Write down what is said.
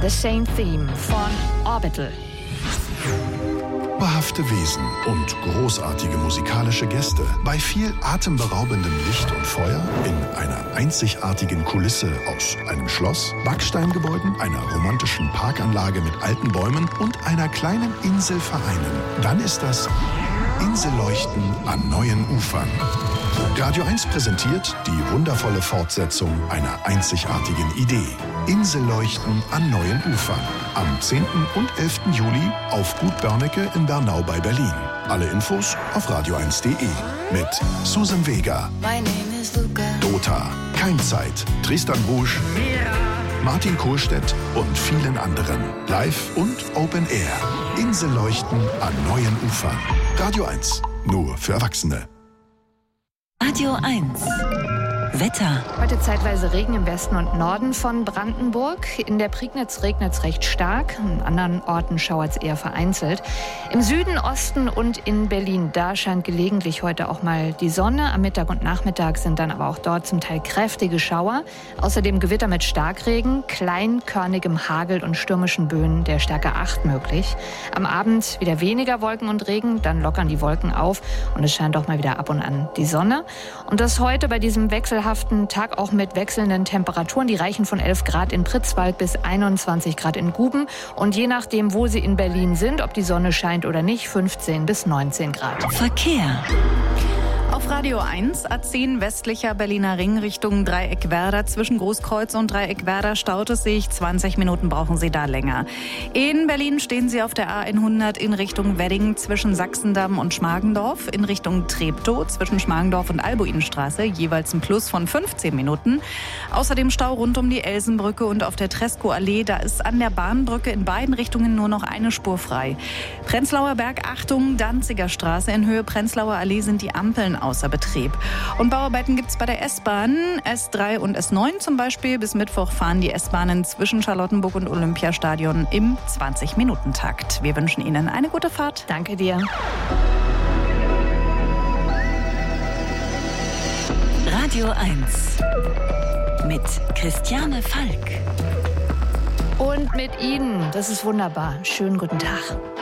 The Same Theme von Orbital. Zauberhafte Wesen und großartige musikalische Gäste bei viel atemberaubendem Licht und Feuer in einer einzigartigen Kulisse aus einem Schloss, Backsteingebäuden, einer romantischen Parkanlage mit alten Bäumen und einer kleinen Insel vereinen. Dann ist das Inselleuchten an neuen Ufern. Radio 1 präsentiert die wundervolle Fortsetzung einer einzigartigen Idee. Inselleuchten an neuen Ufern. Am 10. und 11. Juli auf Gut Börnecke in Bernau bei Berlin. Alle Infos auf radio1.de. Mit Susan Vega, Dota, Keimzeit, Tristan Rouge, Martin Kohlstedt und vielen anderen. Live und Open Air. Inselleuchten an neuen Ufern. Radio 1. Nur für Erwachsene. Radio 1. Wetter. Heute zeitweise Regen im Westen und Norden von Brandenburg. In der Prignitz regnet es recht stark. An anderen Orten schauert es eher vereinzelt. Im Süden, Osten und in Berlin, da scheint gelegentlich heute auch mal die Sonne. Am Mittag und Nachmittag sind dann aber auch dort zum Teil kräftige Schauer. Außerdem Gewitter mit Starkregen, kleinkörnigem Hagel und stürmischen Böen der Stärke 8 möglich. Am Abend wieder weniger Wolken und Regen, dann lockern die Wolken auf und es scheint auch mal wieder ab und an die Sonne. Und das heute bei diesem wechselhaften Tag auch mit wechselnden Temperaturen. Die reichen von 11 Grad in Pritzwalk bis 21 Grad in Guben. Und je nachdem, wo Sie in Berlin sind, ob die Sonne scheint oder nicht, 15 bis 19 Grad. Verkehr. Auf Radio 1, A10 westlicher Berliner Ring Richtung Dreieck-Werder. Zwischen Großkreuz und Dreieck-Werder staut es sich. 20 Minuten brauchen Sie da länger. In Berlin stehen Sie auf der A100 in Richtung Wedding zwischen Sachsendamm und Schmargendorf. In Richtung Treptow zwischen Schmargendorf und Albuinstraße. Jeweils ein Plus von 15 Minuten. Außerdem Stau rund um die Elsenbrücke und auf der Tresco-Allee. Da ist an der Bahnbrücke in beiden Richtungen nur noch eine Spur frei. Prenzlauer Berg, Achtung, Danziger Straße. In Höhe Prenzlauer Allee sind die Ampeln außer Betrieb. Und Bauarbeiten gibt es bei der S-Bahn. S3 und S9 zum Beispiel. Bis Mittwoch fahren die S-Bahnen zwischen Charlottenburg und Olympiastadion im 20-Minuten-Takt. Wir wünschen Ihnen eine gute Fahrt. Danke dir. Radio 1 mit Christiane Falk. Und mit Ihnen, das ist wunderbar. Schönen guten Tag.